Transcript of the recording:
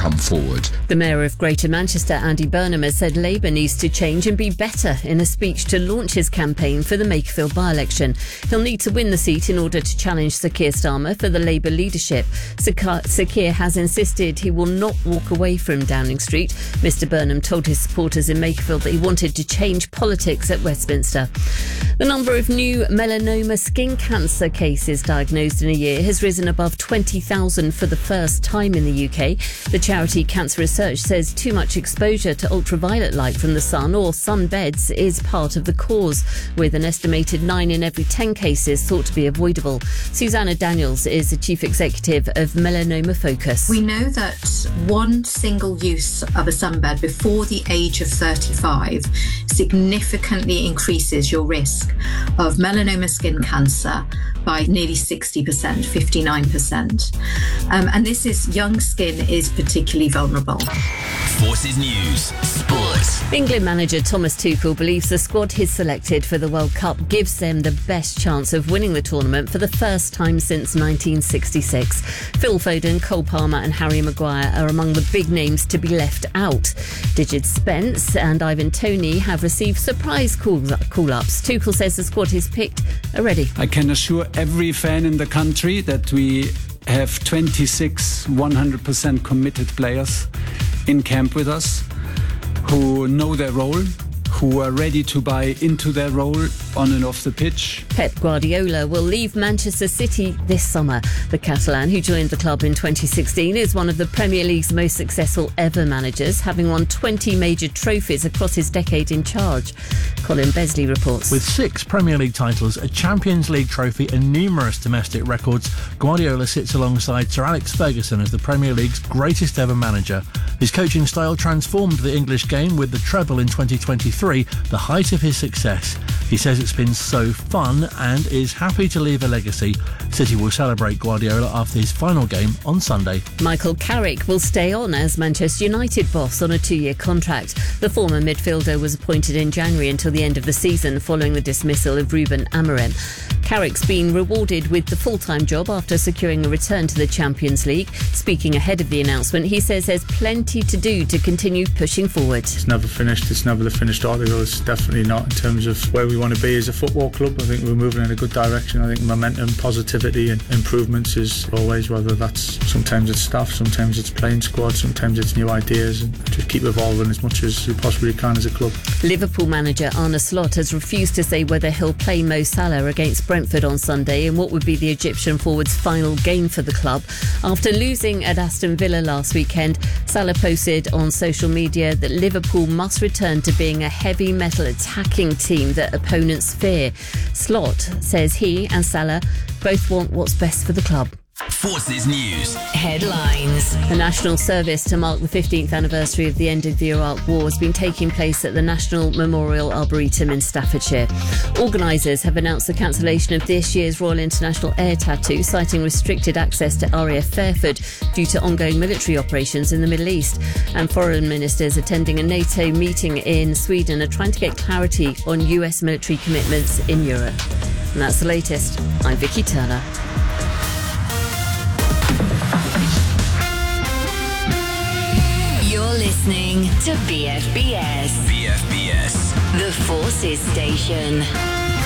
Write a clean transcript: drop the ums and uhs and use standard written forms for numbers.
come forward. The Mayor of Greater Manchester, Andy Burnham, has said Labour needs to change and be better in a speech to launch his campaign for the Makerfield by-election. He'll need to win the seat in order to challenge Sir Keir Starmer for the Labour leadership. Sir Keir has insisted he will not walk away from Downing Street. Mr Burnham told his supporters in Makerfield that he wanted to change politics at Westminster. The number of new melanoma skin cancer cases diagnosed in a year has risen above 20,000 for the first time in the UK. The charity Cancer Research says too much exposure to ultraviolet light from the sun or sunbeds is part of the cause, with an estimated 9 in every 10 cases thought to be avoidable. Susanna Daniels is the Chief Executive of Melanoma Focus. We know that one single use of a sunbed before the age of 35 significantly increases your risk of melanoma skin cancer by nearly 60%, 59%. And this is young skin is particularly vulnerable. Forces News Sport. England manager Thomas Tuchel believes the squad he's selected for the World Cup gives them the best chance of winning the tournament for the first time since 1966. Phil Foden, Cole Palmer and Harry Maguire are among the big names to be left out. Digid Spence and Ivan Toney have received surprise call-ups. Tuchel says the squad he's picked are ready. I can assure every fan in the country that we have 26 100% committed players in camp with us who know their role, who are ready to buy into their role on and off the pitch. Pep Guardiola will leave Manchester City this summer. The Catalan, who joined the club in 2016, is one of the Premier League's most successful ever managers, having won 20 major trophies across his decade in charge. Colin Besley reports. With 6 Premier League titles, a Champions League trophy and numerous domestic records, Guardiola sits alongside Sir Alex Ferguson as the Premier League's greatest ever manager. His coaching style transformed the English game with the treble in 2023, the height of his success. He says it's been so fun and is happy to leave a legacy. City will celebrate Guardiola after his final game on Sunday. Michael Carrick will stay on as Manchester United boss on a 2-year contract. The former midfielder was appointed in January until the end of the season following the dismissal of Ruben Amorim. Carrick's been rewarded with the full-time job after securing a return to the Champions League. Speaking ahead of the announcement, he says there's plenty to do to continue pushing forward. It's never finished. It's never the finished article. It's definitely not in terms of where we want to be as a football club. I think we're moving in a good direction. I think momentum, positivity and improvements is always, whether that's sometimes it's staff, sometimes it's playing squad, sometimes it's new ideas, and just keep evolving as much as we possibly can as a club. Liverpool manager Arne Slot has refused to say whether he'll play Mo Salah against Brentford on Sunday in what would be the Egyptian forward's final game for the club. After losing at Aston Villa last weekend, Salah posted on social media that Liverpool must return to being a heavy metal attacking team that opponents fear. Slot says he and Salah both want what's best for the club. Forces News Headlines. A national service to mark the 15th anniversary of the end of the Iraq War has been taking place at the National Memorial Arboretum in Staffordshire. Organisers have announced the cancellation of this year's Royal International Air Tattoo, citing restricted access to RAF Fairford due to ongoing military operations in the Middle East. And foreign ministers attending a NATO meeting in Sweden are trying to get clarity on US military commitments in Europe. And that's the latest. I'm Vicky Turner. You're listening to BFBS. BFBS, The Forces Station.